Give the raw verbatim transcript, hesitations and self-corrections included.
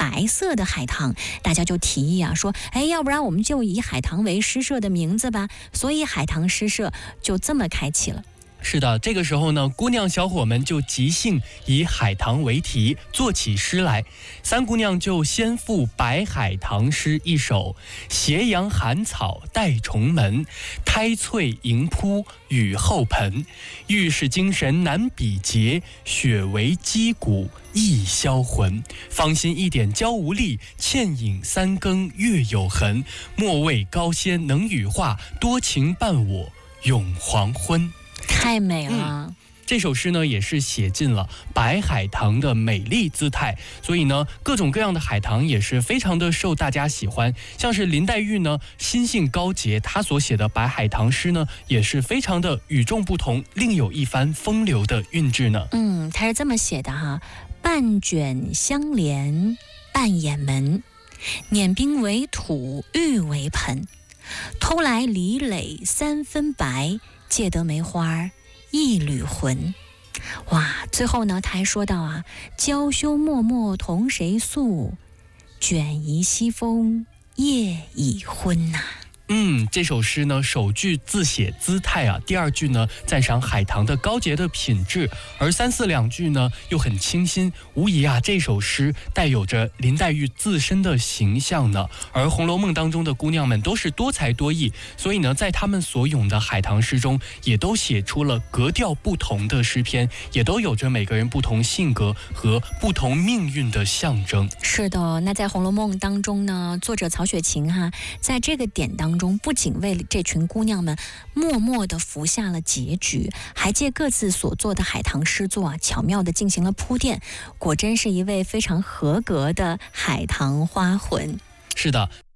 白色的海棠，大家就提议啊，说，哎，要不然我们就以海棠为诗社的名字吧。所以海棠诗社就这么开启了。 是的，这个时候呢，姑娘小伙们就即兴以海棠为题作起诗来。三姑娘就先赋白海棠诗一首：斜阳寒草带重门，胎翠迎扑雨后盆。欲是精神难比劫，雪为击鼓易销魂。芳心一点娇无力，倩影三更月有痕。莫谓高仙能羽化，多情伴我永黄昏。 太美了、 嗯、这首诗呢也是写尽了白海棠的美丽姿态，所以呢各种各样的海棠也是非常的受大家喜欢。像是林黛玉呢心性高洁，她所写的白海棠诗呢也是非常的与众不同，另有一番风流的韵致呢。 嗯，她是这么写的哈：半卷相连半掩门，碾冰为土玉为盆，偷来李蕾三分白，借得梅花一缕魂。哇，最后呢他还说到啊，娇羞脉脉同谁诉，卷疑西风夜已昏呐、啊。 嗯，这首诗呢，首句自写姿态啊，第二句呢赞赏海棠的高洁的品质，而三四两句呢又很清新，无疑啊，这首诗带有着林黛玉自身的形象呢。而《红楼梦》当中的姑娘们都是多才多艺，所以呢，在她们所咏的海棠诗中，也都写出了格调不同的诗篇，也都有着每个人不同性格和不同命运的象征。 是的，那在《红楼梦》当中呢，作者曹雪芹哈，在这个点当中。中不仅为这群姑娘们默默地服下了结局，还借各自所做的海棠诗作啊，巧妙地进行了铺垫，果真是一位非常合格的海棠花魂。 是的。